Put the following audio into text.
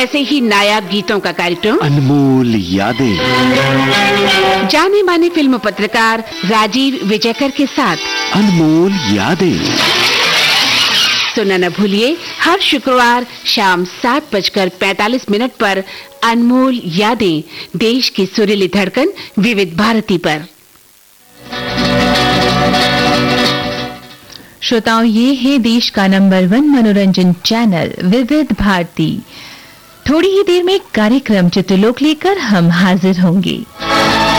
ऐसे ही नायाब गीतों का कार्यक्रम अनमोल यादें, जाने माने फिल्म पत्रकार राजीव विजयकर के साथ अनमोल यादें। सुनना न भूलिए हर शुक्रवार शाम 7:45 पर अनमोल यादें, देश की सुरीली धड़कन विविध भारती पर। श्रोताओं, ये है देश का नंबर 1 मनोरंजन चैनल विविध भारती। थोड़ी ही देर में कार्यक्रम चित्रलोक लेकर हम हाजिर होंगे।